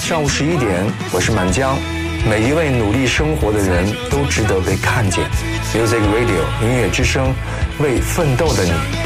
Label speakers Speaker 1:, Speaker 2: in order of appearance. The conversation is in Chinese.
Speaker 1: 上午11点，我是满江。每一位努力生活的人都值得被看见。Music Radio 音乐之声，为奋斗的你